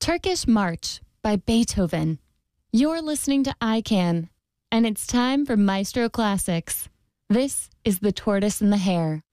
Turkish March by Beethoven. You're listening to ICANN, and it's time for Maestro Classics. This is The Tortoise and the Hare.